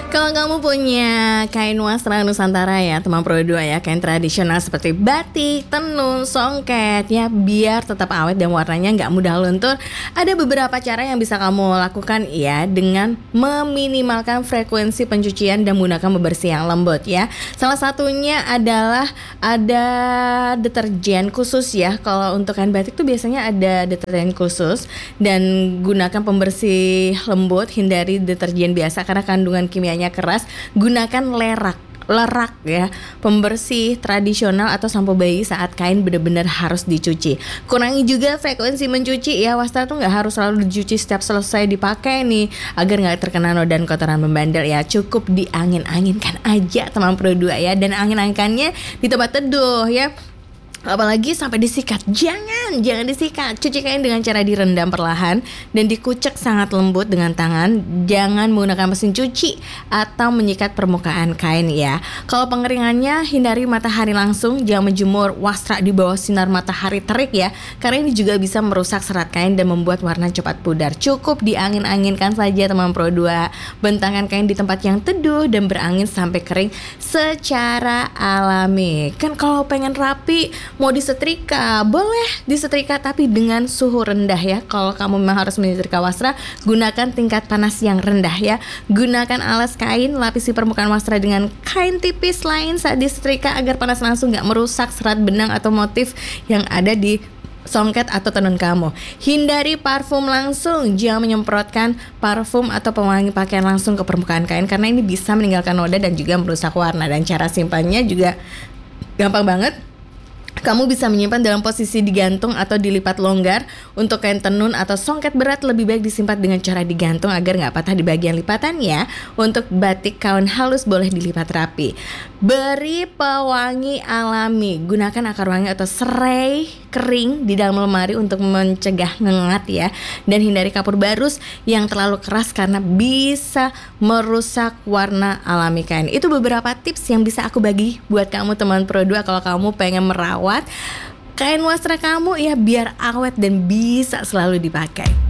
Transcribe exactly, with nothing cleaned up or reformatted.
Kalau kamu punya kain wastra Nusantara ya, teman Pro dua ya, kain tradisional seperti batik, tenun, songket ya, biar tetap awet dan warnanya nggak mudah luntur, ada beberapa cara yang bisa kamu lakukan ya dengan meminimalkan frekuensi pencucian dan menggunakan pembersih yang lembut ya. Salah satunya adalah ada deterjen khusus ya. Kalau untuk kain batik tuh biasanya ada deterjen khusus, dan gunakan pembersih lembut, hindari deterjen biasa karena kandungan kimianya keras. Gunakan lerak lerak ya, pembersih tradisional atau sampo bayi saat kain benar-benar harus dicuci. Kurangi juga frekuensi mencuci ya, wastra tuh nggak harus selalu dicuci setiap selesai dipakai nih, agar nggak terkena noda dan kotoran membandel ya. Cukup diangin-anginkan aja teman Pro dua ya, dan angin-anginkannya di tempat teduh ya. Apalagi sampai disikat, jangan, jangan disikat. Cuci kain dengan cara direndam perlahan dan dikucek sangat lembut dengan tangan. Jangan menggunakan mesin cuci atau menyikat permukaan kain ya. Kalau pengeringannya, hindari matahari langsung. Jangan menjemur wastra di bawah sinar matahari terik ya, karena ini juga bisa merusak serat kain dan membuat warna cepat pudar. Cukup diangin-anginkan saja teman Pro dua. Bentangkan kain di tempat yang teduh dan berangin sampai kering secara alami. Kan kalau pengen rapi, mau disetrika, boleh disetrika tapi dengan suhu rendah ya. Kalau kamu memang harus menyetrika wastra, gunakan tingkat panas yang rendah ya. Gunakan alas kain, lapisi permukaan wastra dengan kain tipis lain saat disetrika agar panas langsung gak merusak serat benang atau motif yang ada di songket atau tenun kamu. Hindari parfum langsung, jangan menyemprotkan parfum atau pewangi pakaian langsung ke permukaan kain, karena ini bisa meninggalkan noda dan juga merusak warna. Dan cara simpannya juga gampang banget. Kamu bisa menyimpan dalam posisi digantung atau dilipat longgar. Untuk kain tenun atau songket berat lebih baik disimpan dengan cara digantung agar gak patah di bagian lipatan ya. Untuk batik kaun halus boleh dilipat rapi. Beri pewangi alami, gunakan akar wangi atau serai kering di dalam lemari untuk mencegah ngengat ya. Dan hindari kapur barus yang terlalu keras karena bisa merusak warna alami kain. Itu beberapa tips yang bisa aku bagi buat kamu teman Pro dua kalau kamu pengen merawat kain wastra kamu ya biar awet dan bisa selalu dipakai.